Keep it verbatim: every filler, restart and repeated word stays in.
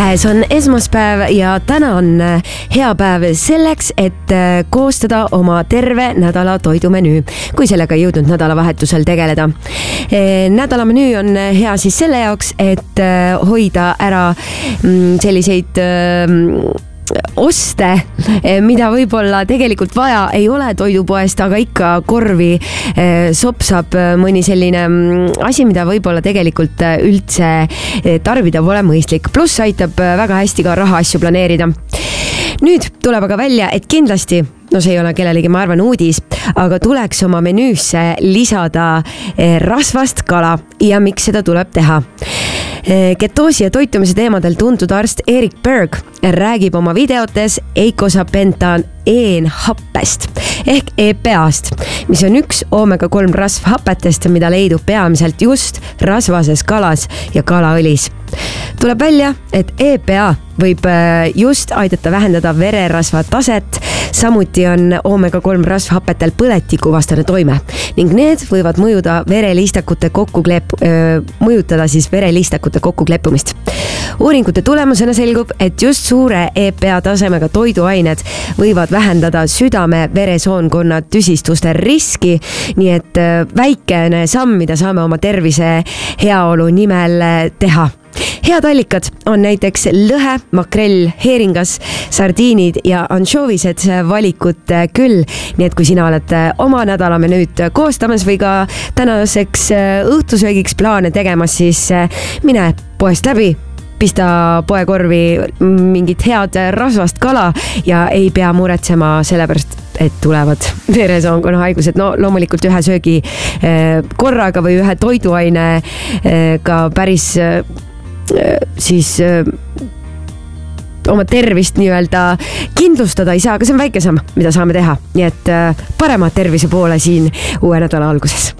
käes on esmaspäev ja täna on hea päev selleks, et koostada oma terve nädala toidumenüü, kui sellega ei jõudnud nädalavahetusel tegeleda. Nädalamenüü on hea siis selle jaoks, et hoida ära selliseid oste, mida võib-olla tegelikult vaja ei ole toidupoest, aga ikka korvi sopsab mõni selline asi, mida võib-olla tegelikult üldse tarbida pole mõistlik. Pluss aitab väga hästi ka rahaasju planeerida. Nüüd tuleb aga välja, et kindlasti, no see ei ole kellelegi, ma arvan, uudis, aga tuleks oma menüüsse lisada rasvast kala ja miks seda tuleb teha. Ketoosi ja toitumise teemadel tuntud arst Erik Berg räägib oma videotes eikosapentaeenhappest ehk E P A-st, mis on üks oomega kolm rasvhapetest, mida leidub peamiselt just rasvases kalas ja kalaõlis. Tuleb välja, et E P A võib just aidata vähendada vererasva taset, samuti on oomega kolm rasvhapetel põletikuvastane toime ning need võivad mõjuda vereliistakute kokkuklep, mõjutada siis vereliistakute kokkukleppumist. Uuringute tulemusena selgub, et just suure E P A tasemega toiduained võivad vähendada südame-veresoonkonna tüsistuste riski, nii et väikene samm, mida saame oma tervise heaolu nimel teha. Head allikad on näiteks lõhe, makrell, heeringas, sardiinid ja anšoovised valikut küll. Nii et kui sina oled oma nädalamenüüd koostamas või ka tänaseks õhtusöögiks plaane tegemas, siis mine poest läbi, pista poekorvi mingit head rasvast kala ja ei pea muretsema sellepärast, et tulevad veresoonkonna haigused. No loomulikult ühe söögi korraga või ühe toiduaine ka päris siis oma tervist nii-öelda kindlustada ei saa, aga see on väike samm, mida saame teha. Nii et parema tervise poole siin uue nädala alguses.